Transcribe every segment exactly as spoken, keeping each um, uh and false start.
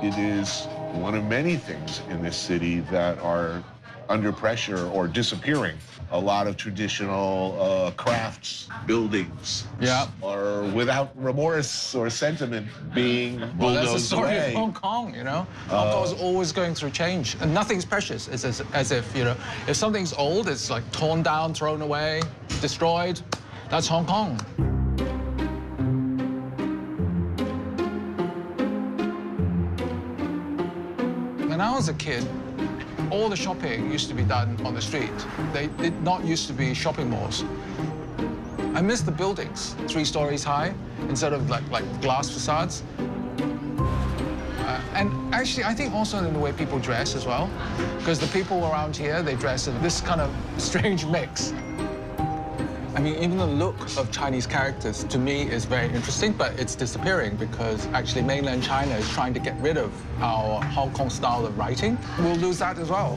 It is one of many things in this city that are under pressure or disappearing. A lot of traditional uh, crafts, buildings, yeah. are without remorse or sentiment being bulldozed well, that's the story away. of Hong Kong, you know? Hong Uh, Kong's always going through change, and nothing's precious. It's as, as if, you know, if something's old, it's like torn down, thrown away, destroyed. That's Hong Kong. When I was a kid, all the shopping used to be done on the street. They did not used to be shopping malls. I miss the buildings, three stories high, instead of like, like glass facades. Uh, and actually, I think also in the way people dress as well, because the people around here, they dress in this kind of strange mix. I mean, even the look of Chinese characters, to me, is very interesting, but it's disappearing because actually mainland China is trying to get rid of our Hong Kong style of writing. We'll lose that as well.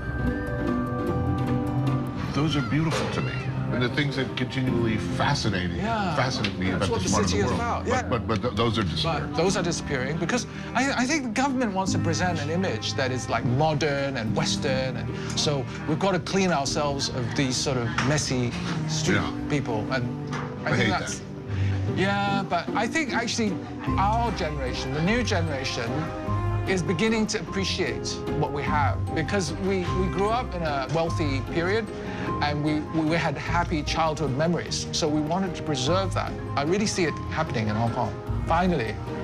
Those are beautiful to me. And the things that continually fascinate, Yeah. fascinate me That's about what this the part of city the is world. about, But, yeah. but, but th those are disappearing. But those are disappearing because I, I think the government wants to present an image that is like modern and Western, and so we've got to clean ourselves of these sort of messy street Yeah. people. And I, I think hate that's, that. Yeah, but I think actually our generation, the new generation, is beginning to appreciate what we have because we, we grew up in a wealthy period and we, we had happy childhood memories. So we wanted to preserve that. I really see it happening in Hong Kong, finally.